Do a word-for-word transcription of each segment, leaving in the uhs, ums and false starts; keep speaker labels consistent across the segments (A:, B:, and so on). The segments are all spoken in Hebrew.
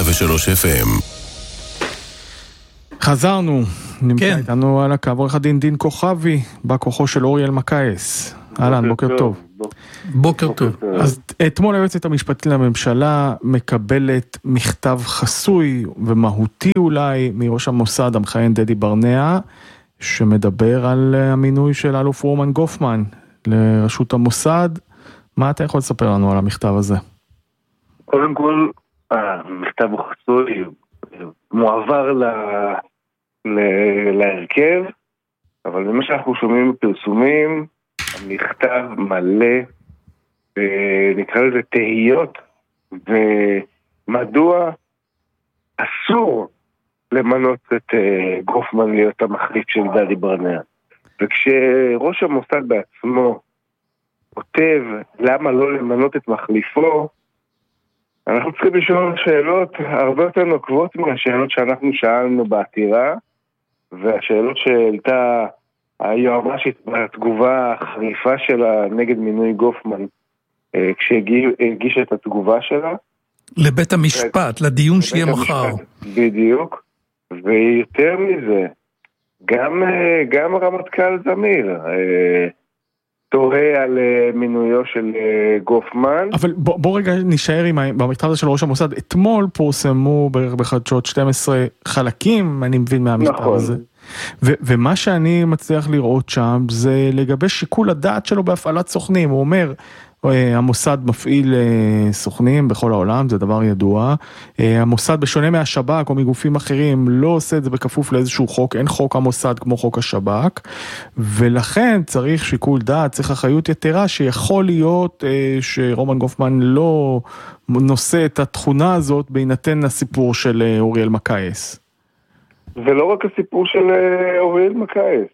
A: ושלוש אף אם.
B: חזרנו, נמצא כן. איתנו על הקו עורך הדין דין כוכבי, בא כוחו של אורי אלמקייס. אהלן, בוקר טוב. טוב.
C: בוקר טוב.
B: אז אתמול היועצת המשפטית לממשלה מקבלת מכתב חסוי ומהותי אולי מראש המוסד המכהן דדי ברנע, שמדבר על המינוי של אלוף רומן גופמן לראשות המוסד. מה אתה יכול לספר לנו על המכתב הזה?
D: קודם כל, המכתב הוא חסוי, מועבר ל... ל... להרכב, אבל במה שאנחנו שומעים בפרסומים, המכתב מלא, ונקרא לזה תהיות, ומדוע אסור למנות את גופמן להיות המחליף של דדי ברנע. וכשראש המוסד בעצמו כותב למה לא למנות את מחליפו, אנחנו צריכים לשאול שאלות הרבה יותר נוקבות מהשאלות שאנחנו שאלנו בעתירה, והשאלות שהעלתה היועמ"שית בתגובה החריפה שלה נגד מינוי גופמן, כשהגישה את התגובה שלה.
C: לבית המשפט, לדיון שיהיה מחר.
D: בדיוק. ויותר מזה, גם, גם הרמטכ"ל זמיר תוהה על מינויו של גופמן.
B: אבל בוא, בוא רגע נשאר עם, במכתב הזה של ראש המוסד. אתמול פורסמו בערך בחדשות שתים עשרה חלקים, אני מבין מהמכתב נכון. הזה. ו- ומה שאני מצליח לראות שם זה לגבי שיקול הדעת שלו בהפעלת סוכנים. הוא אומר, המוסד מפעיל סוכנים בכל העולם, זה דבר ידוע. המוסד בשונה מהשב"כ או מגופים אחרים לא עושה את זה בכפוף לאיזשהו חוק, אין חוק המוסד כמו חוק השב"כ, ולכן צריך שיקול דעת, צריך אחריות יתרה שיכול להיות שרומן גופמן לא נושא את התכונה הזאת בהינתן הסיפור של אורי אלמקייס.
D: ולא רק הסיפור של אורי אלמקייס,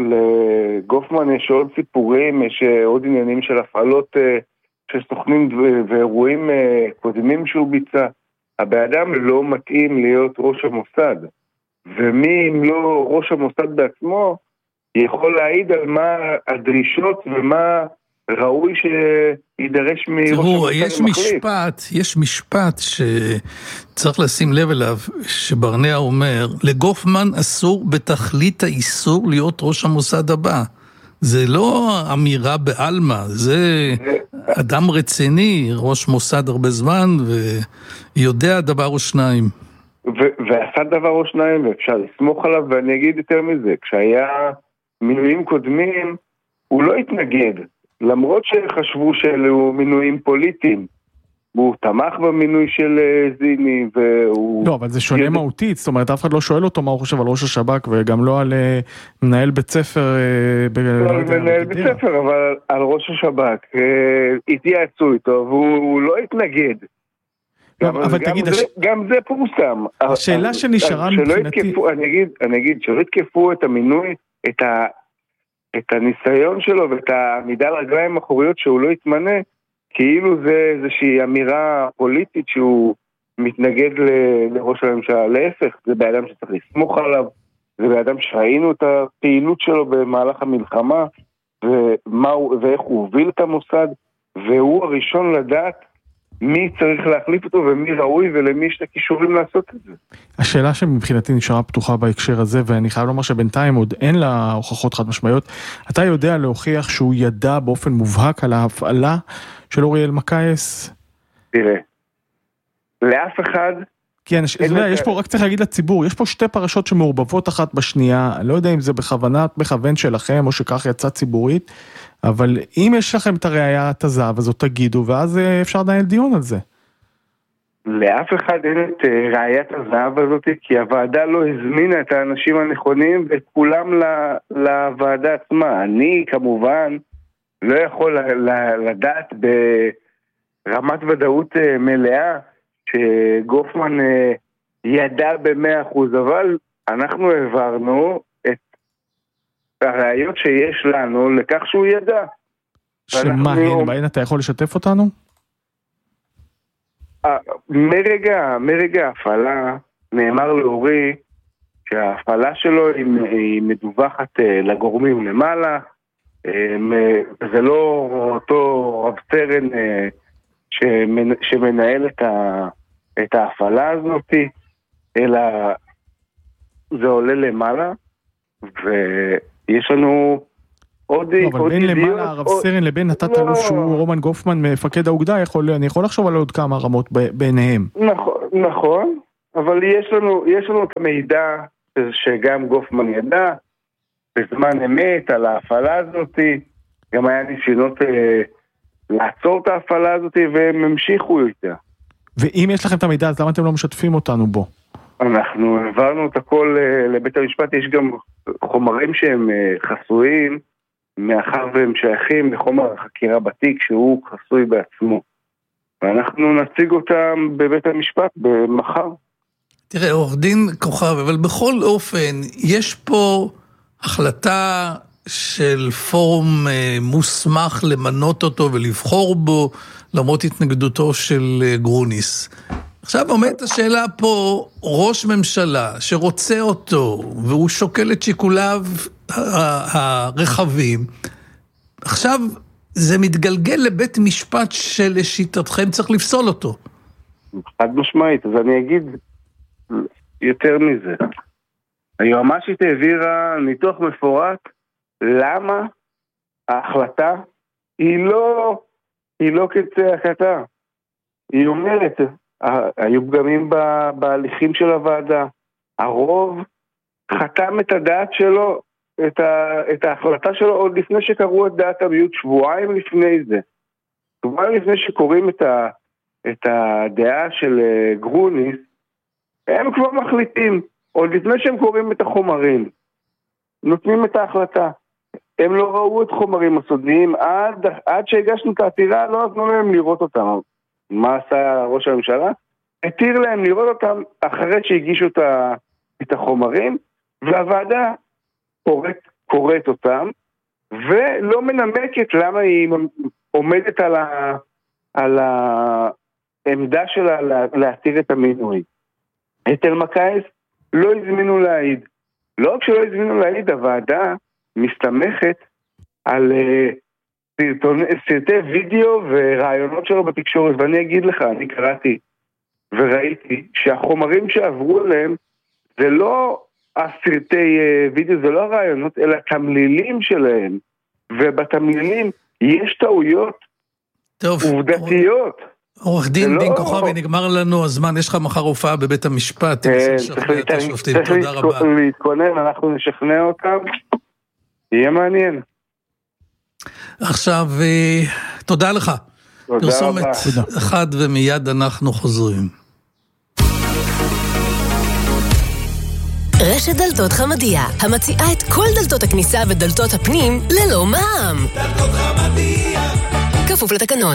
D: לגופמן יש עוד סיפורים, יש עוד עניינים של הפעלות של סוכנים ואירועים קודמים שהוא ביצע. הבאדם לא מתאים להיות ראש המוסד, ומי אם לא ראש המוסד בעצמו יכול להעיד על מה הדרישות ומה ראוי שידרש מראש המוסד
C: תראו, יש משפט, יש משפט שצריך לשים לב אליו, שברנע אומר, לגופמן אסור בתכלית האיסור להיות ראש המוסד הבא. זה לא אמירה בעלמא, זה אדם רציני, ראש מוסד הרבה זמן, ויודע דבר או שניים.
D: ועשה דבר או שניים, ואפשר לסמוך עליו, ואני אגיד יותר מזה, כשהיה מינויים קודמים, הוא לא התנגד. למרות שחשבו שאלו מינויים פוליטיים, הוא תמך במינוי של זיני, והוא...
B: לא, אבל זה שונה יד... מהותית, זאת אומרת, אף אחד לא שואל אותו מה הוא חושב על ראש השב"כ, וגם לא על מנהל בית ספר... ב...
D: לא על מנהל בית ספר, אבל על ראש השב"כ, התייעצו איתו, והוא לא התנגד.
B: לא, אבל
D: גם,
B: תגיד...
D: זה, הש... גם זה פורסם.
B: השאלה שנשארה מבחינתי...
D: יתקפו, אני אגיד, אני אגיד, שלא יתקפו את המינוי, את ה... את הניסיון שלו ואת העמידה על הרגליים האחוריות שהוא לא יתמנה, כאילו זה איזושהי אמירה פוליטית שהוא מתנגד ל- לראש הממשלה. להפך, זה באדם שצריך לסמוך עליו, זה באדם שראינו את הפעילות שלו במהלך המלחמה, ומה הוא, ואיך הוא הוביל את המוסד, והוא הראשון לדעת מי צריך להחליף אותו ומי ראוי ולמי יש את הכישורים לעשות את זה.
B: השאלה שמבחינתי נשארה פתוחה בהקשר הזה, ואני חייב לומר שבינתיים עוד אין לה הוכחות חד משמעיות, אתה יודע להוכיח שהוא ידע באופן מובהק על ההפעלה של אורי אלמקייס?
D: תראה, לאף אחד...
B: כן, יש פה, רק צריך להגיד לציבור, יש פה שתי פרשות שמעורבבות אחת בשנייה, לא יודע אם זה בכוונת מכוון שלכם או שכך יצא ציבורית, אבל אם יש לכם את הראיית הזהב, אז עוד תגידו, ואז אפשר לנהל דיון על זה.
D: לאף אחד אין את ראיית הזהב הזאת, כי הוועדה לא הזמינה את האנשים הנכונים, ואת כולם לוועדה עצמה. אני כמובן לא יכול לדעת ברמת ודאות מלאה, שגופמן ידע במאה אחוז, אבל אנחנו העברנו את הראיות שיש לנו לכך שהוא ידע.
B: שמה הן? בהן אתה יכול לשתף אותנו?
D: מרגע, מרגע ההפעלה נאמר לאורי שההפעלה שלו היא, היא מדווחת לגורמים למעלה, זה לא אותו רב סרן שמנהל את, ה, את ההפעלה הזאת, אלא זה עולה למעלה, ויש לנו עוד...
B: אבל בין למעלה הרב סרן לבין נתת אלוף שהוא רומן גופמן מפקד האוגדה, אני יכול לחשוב על עוד כמה רמות ביניהם.
D: נכון, אבל יש לנו, יש לנו את המידע שגם גופמן ידע, בזמן אמת על ההפעלה הזאת, גם היה ניסיונות אה, לעצור את ההפעלה הזאת, והם המשיכו איתה.
B: ואם יש לכם את המידע, אז למה אתם לא משתפים אותנו בו?
D: אנחנו העברנו את הכל אה, לבית המשפט, יש גם חומרים שהם אה, חסויים, מאחר והם שייכים לחומר החקירה בתיק, שהוא חסוי בעצמו. ואנחנו נציג אותם בבית המשפט במחר.
C: תראה, עורך דין כוכב, אבל בכל אופן, יש פה החלטה של פורום מוסמך למנות אותו ולבחור בו, למרות התנגדותו של גרוניס. עכשיו עומדת השאלה פה, ראש ממשלה שרוצה אותו, והוא שוקל את שיקוליו הרחבים, עכשיו זה מתגלגל לבית משפט שלשיטתכם צריך לפסול אותו.
D: חד משמעית, אז אני אגיד יותר מזה. היועמ"שית העבירה ניתוח מפורט למה ההחלטה היא לא, היא לא כצעקתה. היא אומרת, היו פגמים בהליכים של הוועדה. הרוב חתם את הדעת שלו, את, ה, את ההחלטה שלו עוד לפני שקראו את דעת המיעוט, שבועיים לפני זה. שבועיים לפני שקוראים את, ה, את הדעה של גרוניס, הם כבר מחליטים, עוד לפני שהם קוראים את החומרים, נותנים את ההחלטה. הם לא ראו את חומרים הסודיים, עד, עד שהגשנו את העתירה, לא נתנו להם לראות אותם. מה עשה ראש הממשלה? התיר להם לראות אותם אחרי שהגישו את, ה, את החומרים, והוועדה קוראת, קוראת אותם, ולא מנמקת למה היא עומדת על, ה, על העמדה שלה להתיר את המינוי. את אלמקייס לא הזמינו להעיד. לא רק שלא הזמינו להעיד, הוועדה מסתמכת על uh, סרטון, סרטי וידאו ורעיונות שלו בתקשורת, ואני אגיד לך, אני קראתי וראיתי שהחומרים שעברו עליהם זה לא הסרטי uh, וידאו, זה לא הרעיונות, אלא תמלילים שלהם, ובתמלילים יש טעויות
C: טוב,
D: עובדתיות.
C: עורך דין דין כוכבי, נגמר לנו הזמן, יש לך מחר הופעה בבית המשפט,
D: צריך להתכונן, אנחנו נשכנע אותם, יהיה מעניין.
C: עכשיו, תודה לך. פרסומת אחד ומיד אנחנו חוזרים.
A: רשת דלתות חמדיה, המציעה את כל דלתות הכניסה ודלתות הפנים ללא מע"מ. דלתות חמדיה. כפוף לתקנון.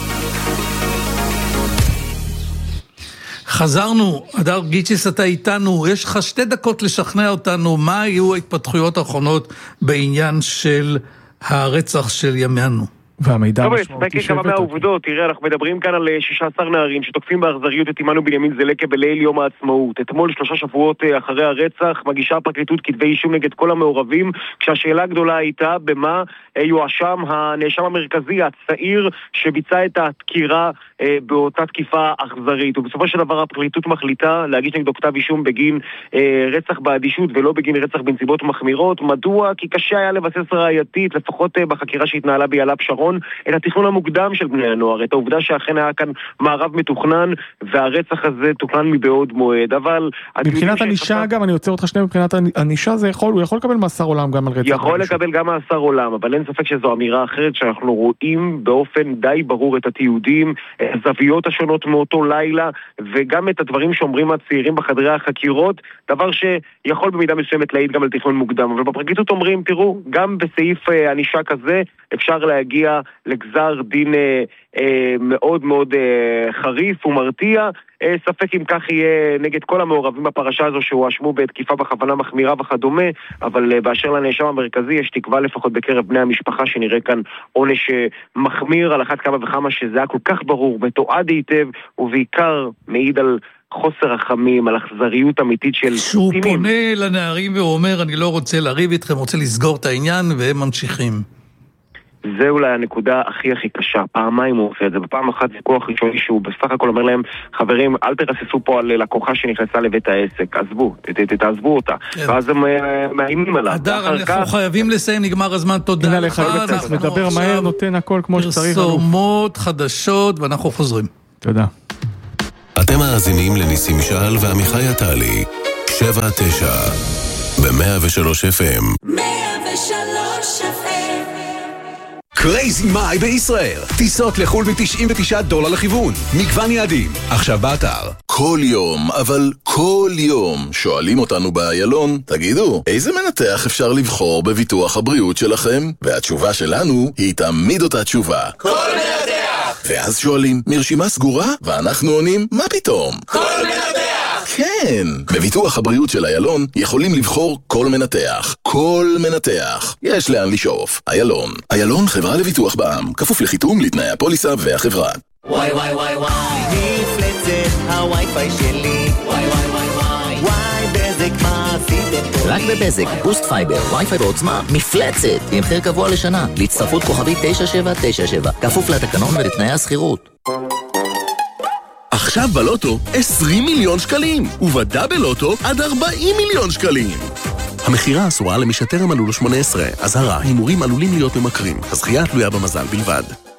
C: חזרנו, הדר גיצ'יס, אתה איתנו, יש לך שתי דקות לשכנע אותנו, מה היו ההתפתחויות האחרונות בעניין של הרצח של ימינו?
B: והמידע
E: המשמעותי של כמה מהעובדות, תראה, אנחנו מדברים כאן על שישה עשר נערים שתוקפים באכזריות את עמנו בנימין זלקה בליל יום העצמאות. אתמול, שלושה שבועות אחרי הרצח, מגישה הפרקליטות כתבי אישום נגד כל המעורבים, כשהשאלה הגדולה הייתה במה יואשם הנאשם המרכזי, הצעיר, שביצע את התקירה אה, באותה תקיפה אכזרית. ובסופו של דבר הפרקליטות מחליטה להגיש נגדו כתב אישום בגין אה, רצח באדישות ולא בגין רצח בנסיבות מחמירות. מדוע? כי קשה היה לבסס ראייתית, לפחות אה, בחקירה שהתנהלה ביעלה פשרון, את התכנון המוקדם של בני הנוער, את העובדה שאכן היה כאן מערב מתוכנן, והרצח הזה תוכנן מבעוד מועד. אבל
B: מבחינת הנישה, אגב, אני יוצא אותך שני, מבחינת הנישה זה יכול, הוא יכול לקבל מאסר עולם גם על רצח.
E: יכול לקבל גם מאסר עולם, אבל אין ספק שזו אמירה אחרת שאנחנו רואים באופן די ברור את התיעודים, את הזוויות השונות מאותו לילה, וגם את הדברים שאומרים הצעירים בחדרי החקירות, דבר שיכול במידה מסוימת להעיד גם על תכנון מוקדם. אבל בפרקליטות אומרים, תראו, גם בסעיף הנישה כזה אפשר להגיע לגזר דין אה, אה, מאוד מאוד אה, חריף ומרתיע. אה, ספק אם כך יהיה נגד כל המעורבים בפרשה הזו שהואשמו בתקיפה בכוונה מחמירה וכדומה, אבל אה, באשר לנאשם המרכזי יש תקווה לפחות בקרב בני המשפחה שנראה כאן עונש מחמיר, על אחת כמה וכמה שזה היה כל כך ברור, מתועד היטב, ובעיקר מעיד על חוסר רחמים, על אכזריות אמיתית של...
C: שהוא פונה לנערים ואומר, אני לא רוצה לריב איתכם, רוצה לסגור את העניין, והם ממשיכים.
E: זה אולי הנקודה הכי הכי קשה. פעמיים הוא עושה את זה. בפעם אחת זה כוח ראשוני שהוא בסך הכל אומר להם, חברים, אל תרססו פה על לקוחה שנכנסה לבית העסק, עזבו, תעזבו אותה. ואז הם מאיימים עליו.
C: אדר, אנחנו חייבים לסיים, נגמר הזמן, תודה לך.
B: מדבר מהר, נותן הכל כמו שצריך.
C: פרסומות חדשות, ואנחנו חוזרים.
B: תודה.
F: אתם מאזינים לניסים שעל ועמיחי עטלי, שבע תשע, ב-מאה ושלוש אף אם.
G: מאה ושלוש אף אם.
H: קרייזי מאי בישראל. טיסות לחול ב-תשעים ותשעה דולר לכיוון. מגוון יעדים. עכשיו באתר.
F: כל יום, אבל כל יום, שואלים אותנו באיילון, תגידו, איזה מנתח אפשר לבחור בביטוח הבריאות שלכם? והתשובה שלנו היא תמיד אותה תשובה.
G: כל מנתח!
F: ואז שואלים, מרשימה סגורה? ואנחנו עונים, מה פתאום?
G: כל מנתח!
F: כן, בביטוח הבריאות של איילון יכולים לבחור כל מנתח. כל מנתח. יש לאן לשאוף. איילון. איילון חברה לביטוח בע"מ. כפוף לחיתום, לתנאי הפוליסה והחברה.
I: וואי וואי וואי וואי מפלצת הווי-פיי שלי. וואי וואי וואי וואי וואי בזק מה עשיתם פה?
J: רק בבזק, בוסט פייבר, וי-פיי בעוצמה, מפלצת עם מחיר קבוע לשנה, להצטרפות כוכבית תשע שבע תשע שבע, כפוף לתקנון ולתנאי השכירות.
F: עכשיו בלוטו עשרים מיליון שקלים, ובדאבל לוטו עד ארבעים מיליון שקלים. המחירה אסורה למי שטרם מלאו לו שמונה עשרה. אזהרה, הימורים עלולים להיות ממכרים. הזכייה תלויה במזל בלבד.